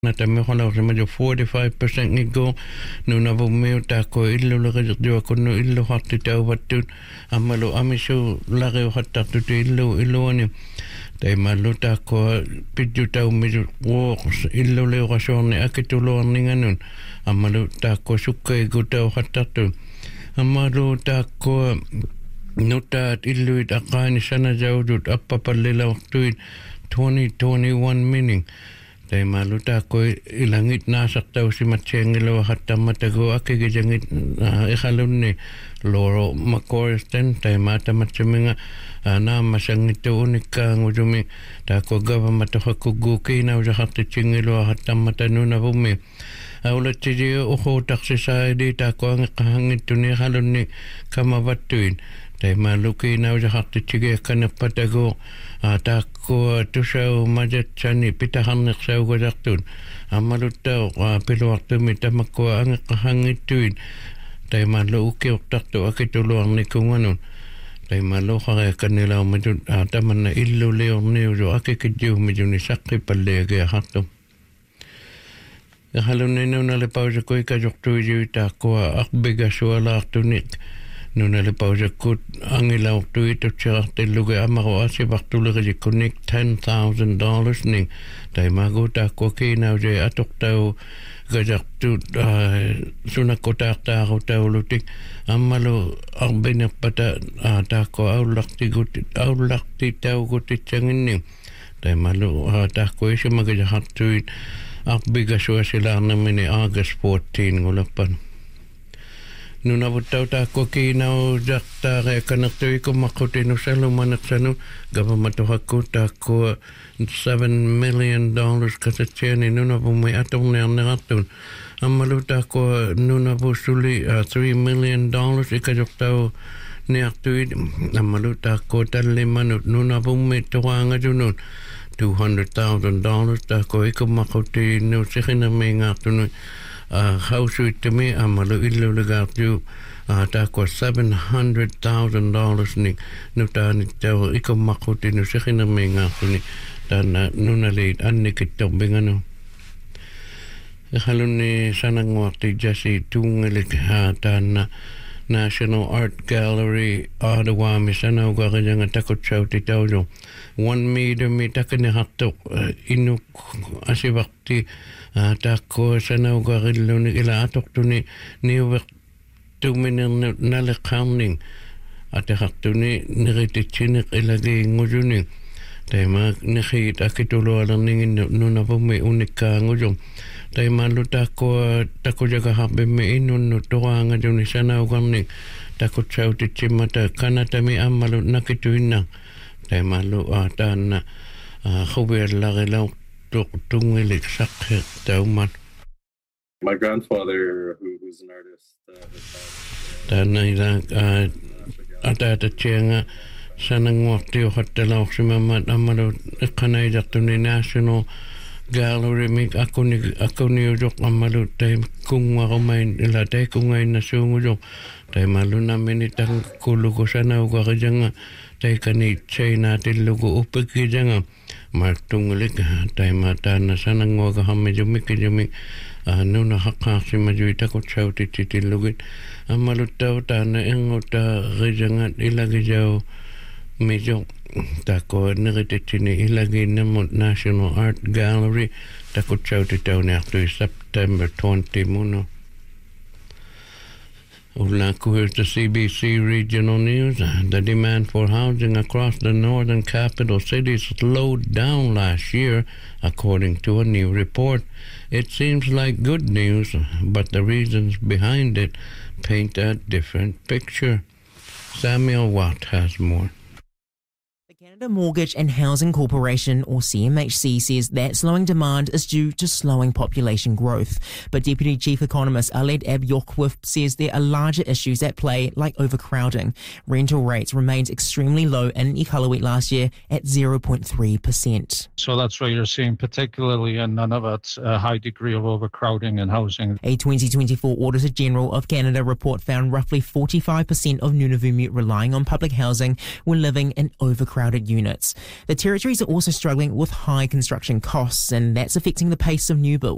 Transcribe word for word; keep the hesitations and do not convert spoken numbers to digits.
kanata me hola se majo forty-five percent ngigo nuna vo me ta ko illo le jo ko no illo hatti tau vattu amalo amiso lage hatta tu illo illo ni te malu ta ko pitu tau me wo illo le rasone akitulo ninganun amalo ta ko sukke go tau hatta tu amalo ta ko nota illuit aqani sana jawdut appa pallila waqtuit twenty twenty-one meaning te maluta ko ilangit na saktaw si matchengelo hatta matago akigejangit ikhalunni loro makorsten te mata matcheminga na masangito unika ngujumi ta ko gava matahakuguki na ujahatte chingelo hatta matanuna bumi awla tiji uho taksi saidi ta ko ngahangituni halunni kama batuin te maluki na ujahatte chige kana patago ta ko tusau majat chani pitahannek sau gojaktun amalutta pilu waktu mitamako angahangituin te malu uki waktu akituluang nikunganun te malu kaya kanila majut tamanna illu leon niujo akikidju mijuni sakki palege hattu halunni nuna le pausa ko ikajoktu juita ko akbega suala aktunik nuna le pausa kut angila waktu itu cerahte luge amaro asi waktu luge connect ten thousand dollars ning tai mago ta ko kina je atok tau gajak tu suna kota ta tau lutik amalo arbena pata ta ko aulakti gut aulakti tau gut changin ning tai malu ta ko isi magaja hatu akbiga suasila na mini August fourteen ngulapan nuna butau ta ko kina o jakta re kanatui ko makote no salo manatsanu gava matohaku ta ko seven million dollars kasacheni nuna bu mai atong ne anatun amalu ta ko nuna bu suli three million dollars ikajokta ne atui amalu ta ko talle manut nuna bu mai toanga junun two hundred thousand dollars ta ko iko makote no sihina me ngatunu Uh, hausu itami amalu illu legatu uh, ta ko seven hundred thousand dollars ni nuta ni tau iko makuti nu sekhina menga kuni dan nuna leid anni kitong bengano haluni sanang wakti jasi tungelik ha tan National Art Gallery Ottawa misana uga kajanga takot chauti taujo one meter mi takane hatok inuk asi wakti tako sana uga riluni ila atok tuni ni waktu minin nalakhamning ate haktuni niriti chinik ilagi ngujuni tema nikhit akitulo alangin nuna pumi unika ngujong tai malu tako tako jaga habe me inun no toa nga joni sana ugamni tako chauti chimata kanata mi amalu nakituina tai malu atan khober lagela tok tungelik sakhe tauman my grandfather who who's an artist tan ila ata ta chenga sana ngwakti hotta lauxima amalu kanai jaktuni National Gallery mi akuni akuni ujok amalu tai kungwa kumain ila tai kungai na sungu ujok tai malu na minitang kulugo sana uga kajanga tai kani China tilugo upiki janga martungulik tai mata na sana ngwa kahame jumiki jumi nuna haka si majuita ko chauti titilugit amalu tau tana ingota kajanga ila kajau Mejo tako niritichini ilagi namut National Art Gallery tako chauti tau naktu September twenty muno. Ulaku, here's the C B C Regional News. The demand for housing across the northern capital cities slowed down last year, according to a new report. It seems like good news, but the reasons behind it paint a different picture. Samuel Watt has more. Canada Mortgage and Housing Corporation, or C M H C, says that slowing demand is due to slowing population growth. But Deputy Chief Economist Aled Ab-Yorkwith says there are larger issues at play, like overcrowding. Rental rates remained extremely low in Iqaluit last year at zero point three percent. So that's why you're seeing, particularly in Nunavut, a high degree of overcrowding in housing. A twenty twenty-four Auditor General of Canada report found roughly forty-five percent of Nunavummiut relying on public housing were living in overcrowded units. The territories are also struggling with high construction costs, and that's affecting the pace of new builds.